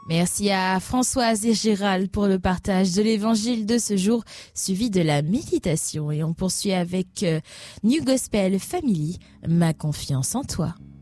Merci à Françoise et Gérald pour le partage de l'évangile de ce jour, suivi de la méditation. Et on poursuit avec New Gospel Family, ma confiance en toi.